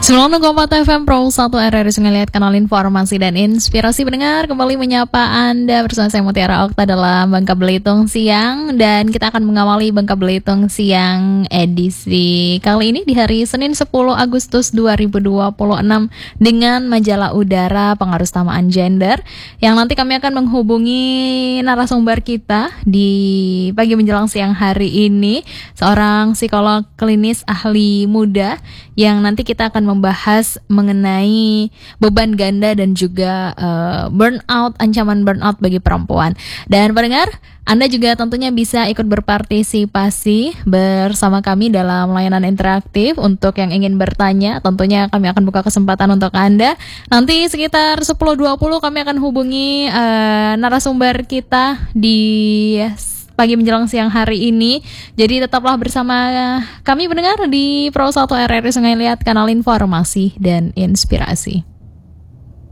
96,4 FM Pro 1 RRI Sungai Liat, kanal informasi dan inspirasi pendengar. Kembali menyapa Anda bersama saya Mutiara Okta dalam Bangka Belitung Siang. Dan kita akan mengawali Bangka Belitung Siang edisi kali ini di hari Senin 10 Agustus 2026 dengan majalah udara pengaruh samaan gender, yang nanti kami akan menghubungi narasumber kita di pagi menjelang siang hari ini, seorang psikolog klinis ahli muda yang nanti kita akan membahas mengenai beban ganda dan juga burnout, ancaman burnout bagi perempuan. Dan pendengar, Anda juga tentunya bisa ikut berpartisipasi bersama kami dalam layanan interaktif. Untuk yang ingin bertanya, tentunya kami akan buka kesempatan untuk Anda. Nanti sekitar 10.20 kami akan hubungi narasumber kita di pagi menjelang siang hari ini. Jadi tetaplah bersama kami pendengar di Pro 1 RRI Sungai Liat, kanal informasi dan inspirasi.